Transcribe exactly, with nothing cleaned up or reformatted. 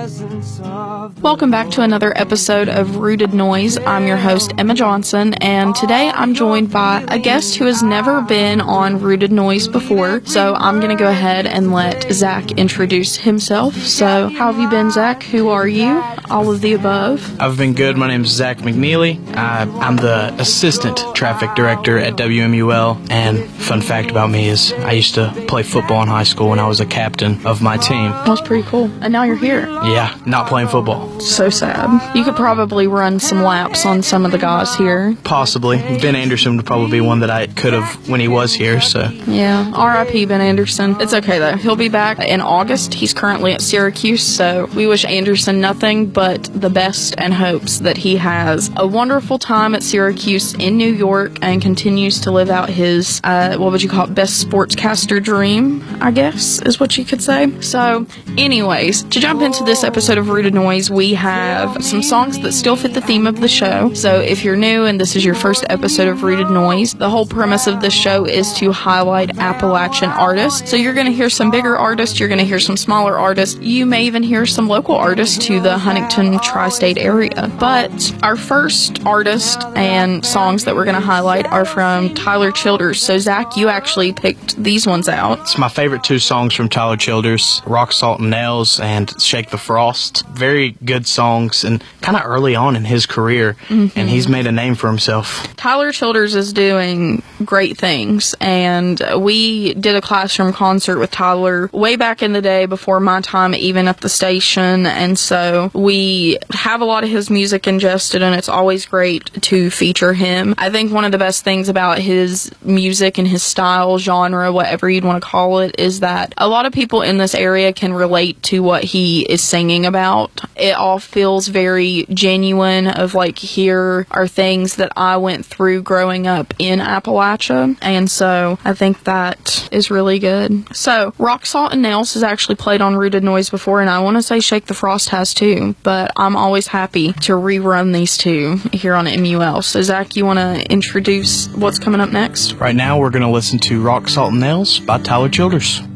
Welcome back to another episode of Rooted Noise. I'm your host, Emma Johnson, and today I'm joined by a guest who has never been on Rooted Noise before, so I'm going to go ahead and let Zach introduce himself. So, how have you been, Zach? Who are you? All of the above. I've been good. My name is Zach McNeely. Uh, I'm the assistant traffic director at W M U L, and fun fact about me is I used to play football in high school when I was a captain of my team. That was pretty cool. And now you're here. Yeah, not playing football. So sad. You could probably run some laps on some of the guys here. Possibly. Ben Anderson would probably be one that I could have when he was here, so. Yeah, R I P Ben Anderson. It's okay, though. He'll be back in August. He's currently at Syracuse, so we wish Anderson nothing but the best and hopes that he has a wonderful time at Syracuse in New York and continues to live out his, uh, what would you call it, best sportscaster dream, I guess, is what you could say. So, anyways, to jump into this episode of Rooted Noise, we have some songs that still fit the theme of the show. So if you're new and this is your first episode of Rooted Noise, the whole premise of this show is to highlight Appalachian artists. So you're going to hear some bigger artists, you're going to hear some smaller artists, you may even hear some local artists to the Huntington tri-state area. But our first artist and songs that we're going to highlight are from Tyler Childers. So Zach, you actually picked these ones out. It's my favorite two songs from Tyler Childers, Rock, Salt, and Nails and Shake the Frost. Very good songs and kind of early on in his career, mm-hmm. and he's made a name for himself. Tyler Childers is doing great things, and we did a classroom concert with Tyler way back in the day before my time even at the station, and so we have a lot of his music ingested, and it's always great to feature him. I think one of the best things about his music and his style, genre, whatever you'd want to call it, is that a lot of people in this area can relate to what he is singing about. It all feels very genuine of like, here are things that I went through growing up in Appalachia, and so I think that is really good. So Rock, Salt, and Nails has actually played on Rooted Noise before, and I want to say Shake the Frost has too, but I'm always happy to rerun these two here on M U L. So Zach, you want to introduce what's coming up next? Right now we're going to listen to Rock, Salt, and Nails by Tyler Childers.